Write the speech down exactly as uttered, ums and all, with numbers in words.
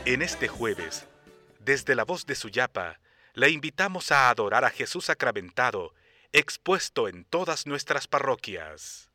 En este jueves, desde la voz de Suyapa, la invitamos a adorar a Jesús sacramentado, expuesto en todas nuestras parroquias.